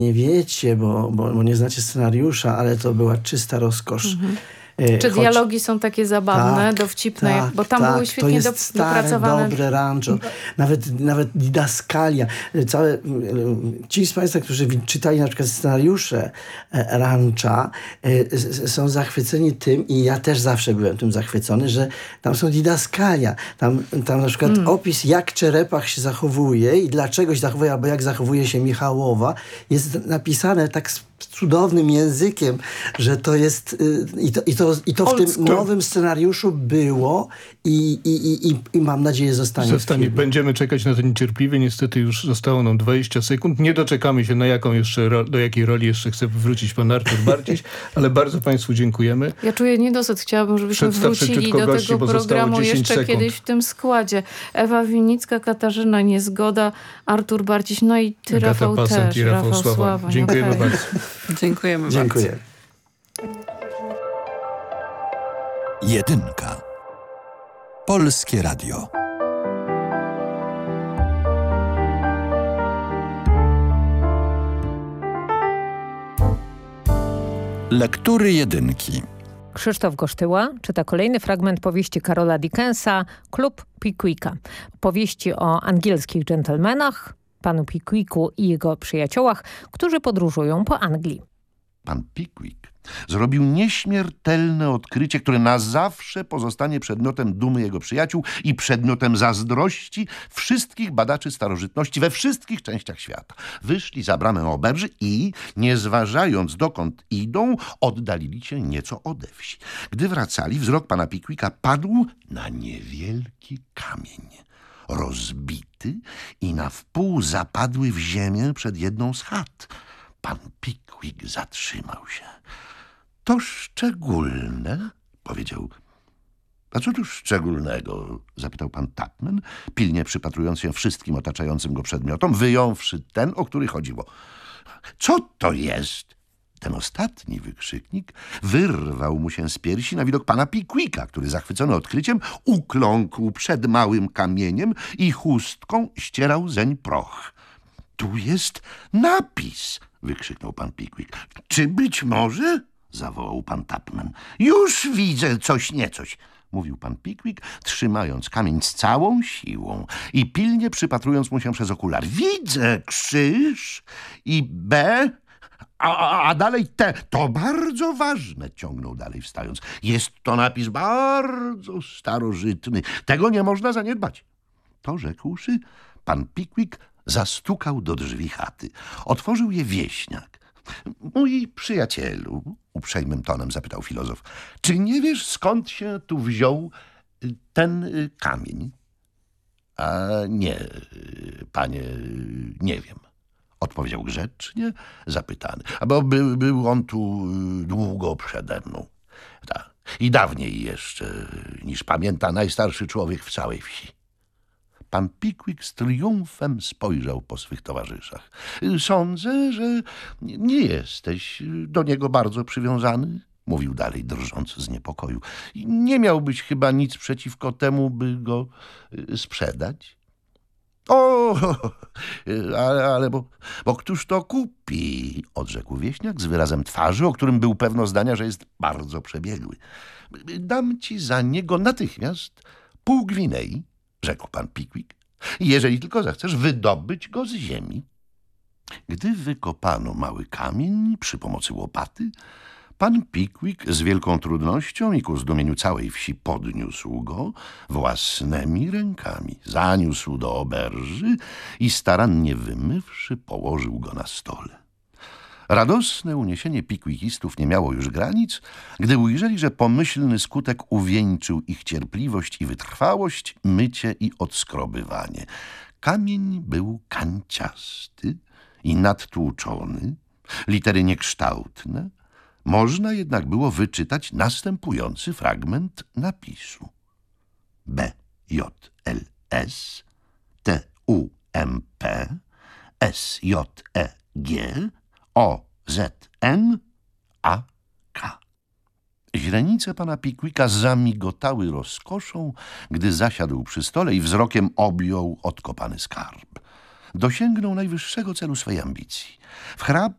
Nie wiecie, bo nie znacie scenariusza, ale to była czysta rozkosz. Czy dialogi są takie zabawne, dowcipne? Bo tam były świetnie to jest stare, dopracowane. dobre rancho. Nawet didaskalia. Ci z Państwa, którzy czytali na przykład scenariusze rancha, są zachwyceni tym, i ja też zawsze byłem tym zachwycony, że tam są didaskalia. Tam na przykład opis, jak czerepach się zachowuje i dlaczego się zachowuje, albo jak zachowuje się Michałowa, jest napisane tak cudownym językiem, że to jest i to w tym nowym scenariuszu było i mam nadzieję zostanie. Będziemy czekać na to niecierpliwie. Niestety już zostało nam 20 sekund. Nie doczekamy się, do jakiej roli jeszcze chce wrócić pan Artur Barciś, ale bardzo Państwu dziękujemy. Ja czuję niedosyt. Chciałabym, żebyśmy wrócili do tego programu jeszcze kiedyś w tym składzie. Ewa Winnicka, Katarzyna Niezgoda, Artur Barciś, no i ty, Rafał też. I Rafał Sława. Dziękujemy bardzo. Dziękujemy bardzo. Dziękuję. Jedynka. Polskie Radio. Lektury jedynki. Krzysztof Gosztyła czyta kolejny fragment powieści Karola Dickensa Klub Pickwicka. Powieści o angielskich dżentelmenach, panu Pickwicku i jego przyjaciołach, którzy podróżują po Anglii. Pan Pickwick zrobił nieśmiertelne odkrycie, które na zawsze pozostanie przedmiotem dumy jego przyjaciół i przedmiotem zazdrości wszystkich badaczy starożytności we wszystkich częściach świata. Wyszli za bramę oberży i, nie zważając dokąd idą, oddalili się nieco ode wsi. Gdy wracali, wzrok pana Pickwicka padł na niewielki kamień, rozbity i na wpół zapadły w ziemię przed jedną z chat. Pan Pickwick zatrzymał się. To szczególne, powiedział. A co tu szczególnego? Zapytał pan Tupman, pilnie przypatrując się wszystkim otaczającym go przedmiotom, wyjąwszy ten, o który chodziło. Co to jest? Ten ostatni wykrzyknik wyrwał mu się z piersi na widok pana Pickwicka, który zachwycony odkryciem ukląkł przed małym kamieniem i chustką ścierał zeń proch. Tu jest napis, wykrzyknął pan Pickwick. Czy być może? Zawołał pan Tupman. Już widzę coś niecoś, mówił pan Pickwick, trzymając kamień z całą siłą i pilnie przypatrując mu się przez okular. Widzę krzyż i B, a dalej T. To bardzo ważne, ciągnął dalej wstając. Jest to napis bardzo starożytny. Tego nie można zaniedbać. To rzekłszy, pan Pickwick zastukał do drzwi chaty. Otworzył je wieśniak. Mój przyjacielu, uprzejmym tonem zapytał filozof, czy nie wiesz, skąd się tu wziął ten kamień? A nie, panie, nie wiem, odpowiedział grzecznie zapytany. Bo był on tu długo przede mną. Tak. I dawniej jeszcze, niż pamięta najstarszy człowiek w całej wsi. Pan Pickwick z triumfem spojrzał po swych towarzyszach. Sądzę, że nie jesteś do niego bardzo przywiązany, mówił dalej, drżąc z niepokoju. Nie miałbyś chyba nic przeciwko temu, by go sprzedać? O, ale bo któż to kupi? Odrzekł wieśniak z wyrazem twarzy, o którym był pewno zdania, że jest bardzo przebiegły. Dam ci za niego natychmiast pół gwinei, rzekł pan Pickwick, jeżeli tylko zechcesz wydobyć go z ziemi. Gdy wykopano mały kamień przy pomocy łopaty, pan Pickwick z wielką trudnością i ku zdumieniu całej wsi podniósł go własnymi rękami, zaniósł do oberży i starannie wymywszy, położył go na stole. Radosne uniesienie Pickwickistów nie miało już granic, gdy ujrzeli, że pomyślny skutek uwieńczył ich cierpliwość i wytrwałość, mycie i odskrobywanie. Kamień był kanciasty i nadtłuczony, litery niekształtne. Można jednak było wyczytać następujący fragment napisu. B, J, L, S, T, U, M, P, S, J, E, G, O, Z, N, A, K. Źrenice pana Pickwicka zamigotały rozkoszą, gdy zasiadł przy stole i wzrokiem objął odkopany skarb. Dosięgnął najwyższego celu swej ambicji. W chrap